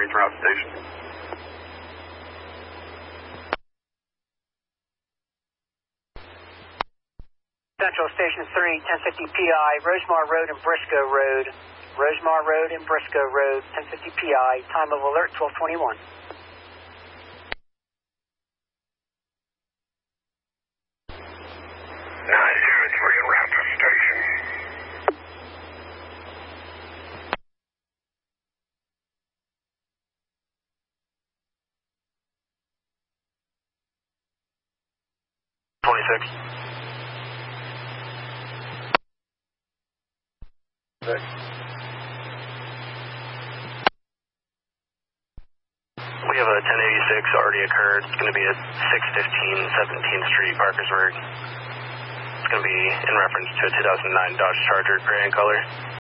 throughout the station. Central Station 3, 1050 PI, Rosemar Road and Briscoe Road. Rosemar Road and Briscoe Road, 1050 PI, time of alert 1221. We have a 1086 already occurred. It's going to be at 615 17th Street, Parkersburg. It's going to be in reference to a 2009 Dodge Charger, gray in color.